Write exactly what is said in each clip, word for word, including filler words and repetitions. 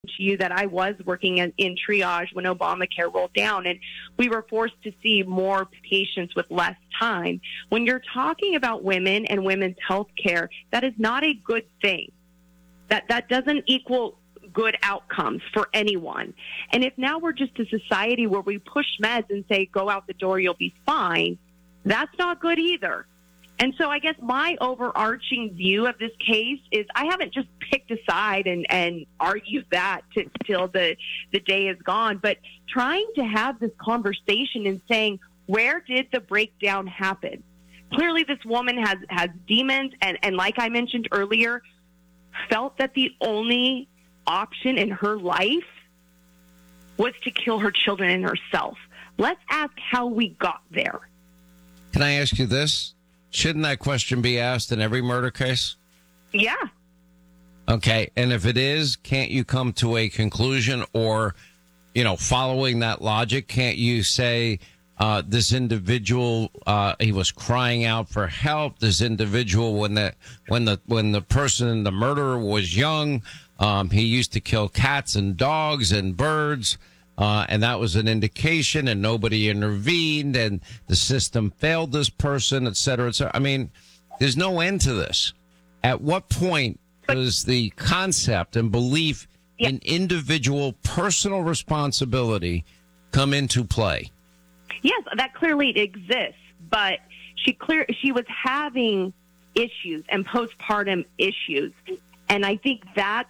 to you that I was working in, in triage when Obamacare rolled down, and we were forced to see more patients with less time. When you're talking about women and women's health care, that is not a good thing. That that doesn't equal good outcomes for anyone. And if now we're just a society where we push meds and say, go out the door, you'll be fine, that's not good either. And so I guess my overarching view of this case is I haven't just picked a side and, and argued that to, till the, the day is gone, but trying to have this conversation and saying, where did the breakdown happen? Clearly this woman has, has demons and, and like I mentioned earlier, felt that the only option in her life was to kill her children and herself. Let's ask how we got there. Can I ask you this? Shouldn't that question be asked in every murder case? Yeah. Okay. And if it is, can't you come to a conclusion or, you know, following that logic, can't you say uh, this individual, uh, he was crying out for help. This individual, when the, when the, when the person, the murderer was young, um, he used to kill cats and dogs and birds. Uh, and that was an indication, and nobody intervened, and the system failed this person, et cetera, et cetera. I mean, there's no end to this. At what point does the concept and belief yeah. in individual personal responsibility come into play? Yes, that clearly exists, but she clear she was having issues and postpartum issues, and I think that's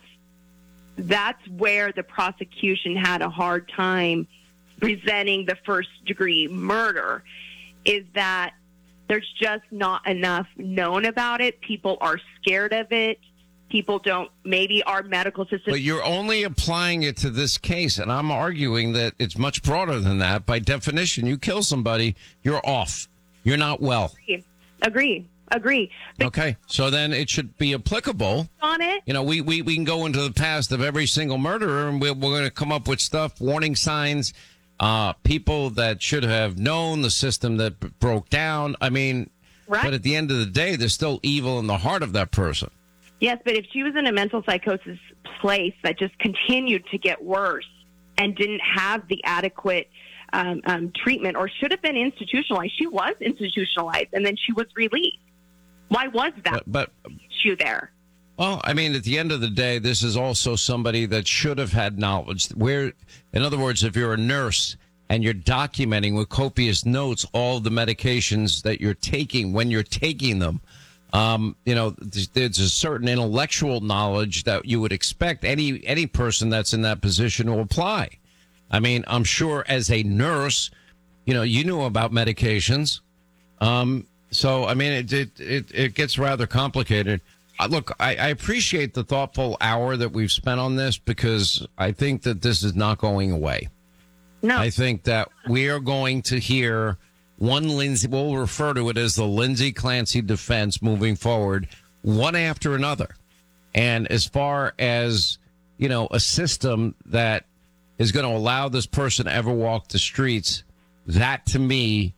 That's where the prosecution had a hard time presenting the first degree murder, is that there's just not enough known about it. People are scared of it. People don't, maybe our medical system. But you're only applying it to this case, and I'm arguing that it's much broader than that. By definition, you kill somebody, you're off. You're not well. Agree. Agree. Agree. But okay, so then it should be applicable. On it? You know, we, we, we can go into the past of every single murderer, and we're, we're going to come up with stuff, warning signs, uh, people that should have known, the system that b- broke down. I mean, right. But at the end of the day, there's still evil in the heart of that person. Yes, but if she was in a mental psychosis place that just continued to get worse and didn't have the adequate um, um, treatment, or should have been institutionalized, she was institutionalized, and then she was released. Why was that but, but, issue there? Well, I mean, at the end of the day, this is also somebody that should have had knowledge. Where, in other words, if you're a nurse and you're documenting with copious notes all the medications that you're taking when you're taking them, um, you know, there's, there's a certain intellectual knowledge that you would expect any any person that's in that position to apply. I mean, I'm sure as a nurse, you know, you knew about medications. Um, So, I mean, it, it, it, it gets rather complicated. Uh, look, I, I appreciate the thoughtful hour that we've spent on this, because I think that this is not going away. No. I think that we are going to hear one Lindsay, we'll refer to it as the Lindsay Clancy defense moving forward, one after another. And as far as, you know, a system that is going to allow this person to ever walk the streets, that to me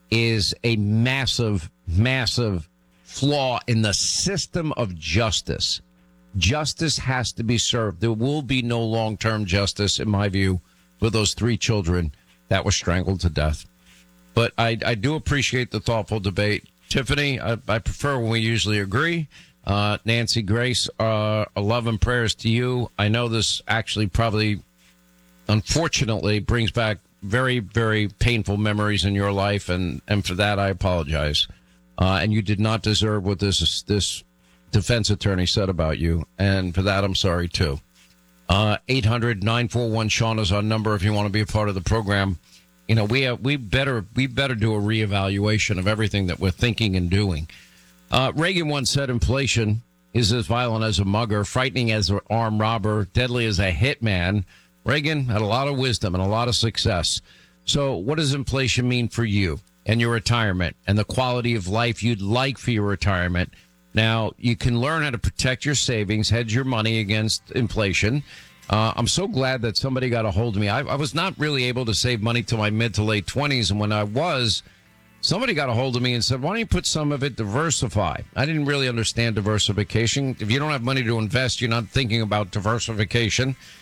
is a massive, massive flaw in the system of justice. Justice has to be served. There will be no long-term justice, in my view, for those three children that were strangled to death. But I, I do appreciate the thoughtful debate. Tiffany, I, I prefer when we usually agree. Uh, Nancy Grace, uh, love and prayers to you. I know this actually probably, unfortunately, brings back very, very painful memories in your life, and, and for that I apologize. Uh, and you did not deserve what this this defense attorney said about you, and for that I'm sorry too. Uh, eight hundred nine four one Sean is our number if you want to be a part of the program. You know, we have, we better we better do a reevaluation of everything that we're thinking and doing. Uh, Reagan once said inflation is as violent as a mugger, frightening as an armed robber, deadly as a hitman. Reagan had a lot of wisdom and a lot of success. So what does inflation mean for you and your retirement and the quality of life you'd like for your retirement? Now, you can learn how to protect your savings, hedge your money against inflation. Uh, I'm so glad that somebody got a hold of me. I, I was not really able to save money till my mid to late twenties. And when I was, somebody got a hold of me and said, why don't you put some of it, diversify? I didn't really understand diversification. If you don't have money to invest, you're not thinking about diversification.